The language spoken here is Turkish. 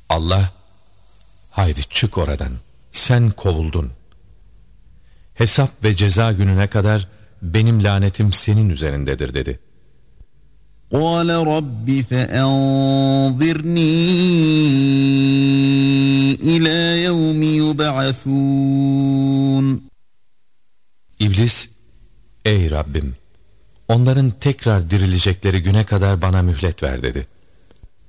Allah, haydi çık oradan, sen kovuldun. Hesap ve ceza gününe kadar benim lanetim senin üzerindedir dedi. قَالَ رَبِّ فَأَنظِرْنِي إِلَى يَوْمِ يُبْعَثُونَ İblis, ey Rabbim, onların tekrar dirilecekleri güne kadar bana mühlet ver dedi.